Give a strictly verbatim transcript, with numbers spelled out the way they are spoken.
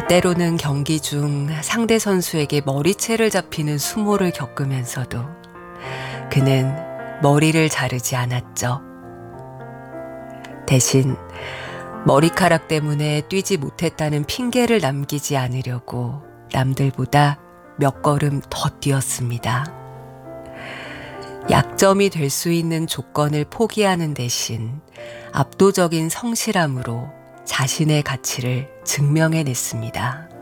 때로는 경기 중 상대 선수에게 머리채를 잡히는 수모를 겪으면서도 그는 머리를 자르지 않았죠. 대신 머리카락 때문에 뛰지 못했다는 핑계를 남기지 않으려고 남들보다 몇 걸음 더 뛰었습니다. 약점이 될 수 있는 조건을 포기하는 대신 압도적인 성실함으로 자신의 가치를 증명해냈습니다.